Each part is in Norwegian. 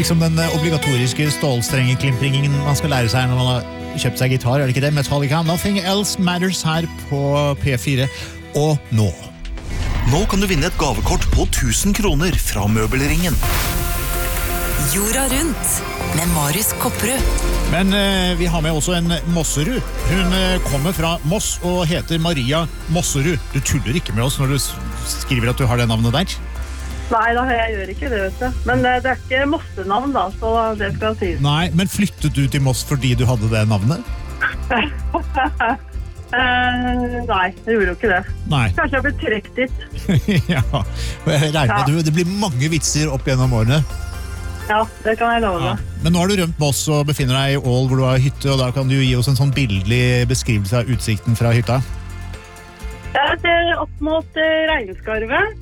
liksom den obligatoriske stålstrengeklimpringen man skal lære seg når man har kjøpt seg gitar, er det ikke det? Metallica, Nothing Else Matters her på P4. Og nå. Nå kan du vinne et gavekort på 1000 kroner fra Møbelringen. Jorda rundt med Marius Kopperud. Men vi har med også en Mosserud. Hun kommer fra Moss og heter Maria Mosserud. Du tuller ikke med oss når du skriver at du har det navnet der? Nei da, jeg gjør ikke det, vet du. Men det er ikke Mossenavn da, så det skal jeg si. Nei, men flyttet du til Moss fordi du hadde det navnet? Nei, jeg gjorde jo ikke det. Nei. Kanskje jeg ble trekt dit. Ja, og jeg regner med det blir mange vitser opp gjennom årene. Ja, det kan jeg love. Ja. Men nå har du rømt Moss og befinner deg i Ål hvor du har hytte, og da kan du gi oss en sånn bildelig beskrivelse av utsikten fra hytta. Jeg ser opp mot regnskarvet.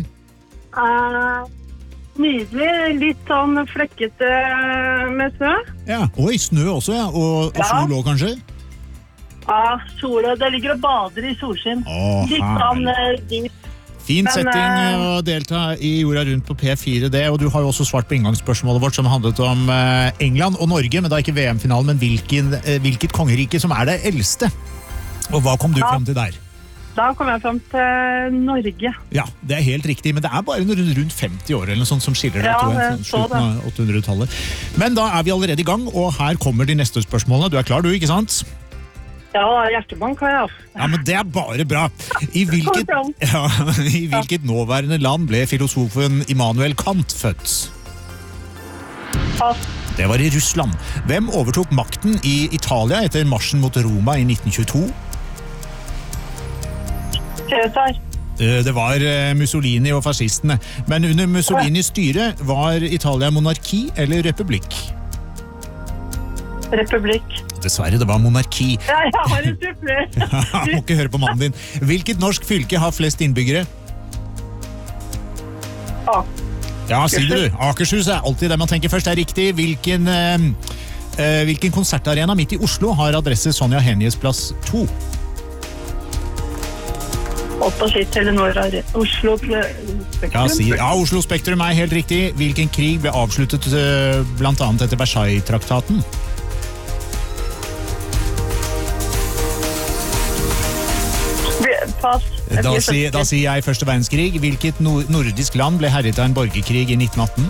Nydelig, litt sånn flekkete med snø. Ja, oi, snø også, ja. Og sol også, kanskje? Ja, sola, det ligger og bader i solskinn. Litt sånn dyp. Fin setting å delta i Jorda rundt på P4, det, og du har jo også svart på inngangsspørsmålet vårt som handlet om England og Norge, men da ikke VM-finalen, men hvilket kongerike som er det eldste? Og hva kom du frem til der? Da kom jeg frem til Norge. Ja, det er helt riktig, men det er bare rundt 50 år eller noe sånt som skiller det, tror jeg, slutten av 800-tallet. Men da er vi allerede i gang, og her kommer de neste spørsmålene. Du er klar, du, ikke sant? Ja, hjertebank har jeg. Ja, men det er bare bra. I hvilket nåværende land ble filosofen Immanuel Kant født? Pass. Det var i Russland. Hvem overtok makten i Italia etter marsjen mot Roma i 1922? Cæsar. Det var Mussolini og fascistene. Men under Mussolinis styre var Italia monarki eller republikk? Republikk. Dessverre, det var monarki. Ja, jeg har en supler. Jeg må ikke høre på mannen din. Hvilket norsk fylke har flest innbyggere? Ja, si det du. Akershus er alltid det man tenker først er riktig. Hvilken konsertarena midt i Oslo har adresse Sonja Henies plass 2? Oslo Spektrum. Ja, Oslo Spektrum er helt riktig. Hvilken krig ble avsluttet blant annet etter Versailles-traktaten? Pass. Da sier jeg første verdenskrig. Hvilket nordisk land ble herjet av en borgerkrig i 1918?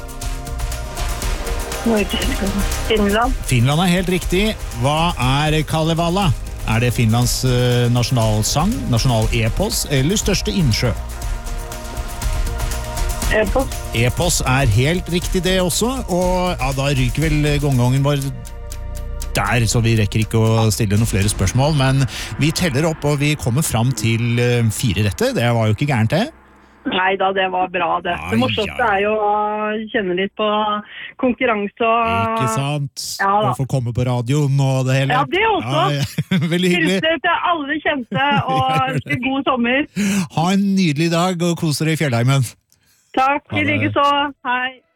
Finland. Finland er helt riktig. Hva er Kalevala? Er det Finlands nasjonalsang, nasjonal-epos eller største innsjø? Epos. Epos er helt riktig det også, og ja, da ryker vel gongongen vår der, så vi rekker ikke å stille noen flere spørsmål, men vi teller opp, og vi kommer fram til 4 rette. Det var jo ikke gærent det. Nei da, det var bra det. Det morsomste er jo å kjenne litt på konkurranse og... Ikke sant? Ja, å få komme på radioen og det hele. Ja, det også. Ja, veldig hyggelig. Hilser til alle kjente og god sommer. Ha en nydelig dag og kos dere i fjellheimen. Takk, i like så. Hei.